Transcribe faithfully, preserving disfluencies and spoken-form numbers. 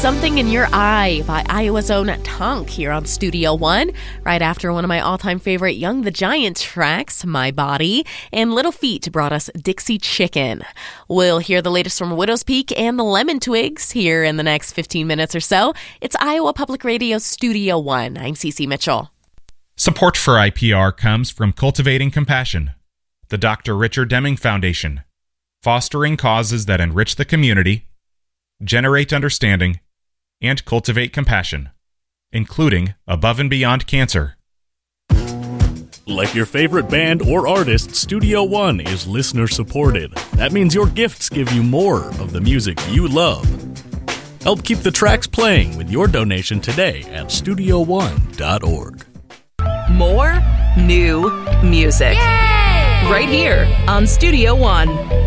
Something in Your Eye by Iowa's own Tonk here on Studio One, right after one of my all-time favorite Young the Giant tracks, My Body, and Little Feat brought us Dixie Chicken. We'll hear the latest from Widow's Peak and the Lemon Twigs here in the next fifteen minutes or so. It's Iowa Public Radio Studio One. I'm Cece Mitchell. Support for I P R comes from Cultivating Compassion, the Doctor Richard Deming Foundation, fostering causes that enrich the community, generate understanding, and cultivate compassion, including Above and Beyond Cancer. Like your favorite band or artist, Studio One is listener-supported. That means your gifts give you more of the music you love. Help keep the tracks playing with your donation today at studio one dot org. More new music. Yay! Right here on Studio One.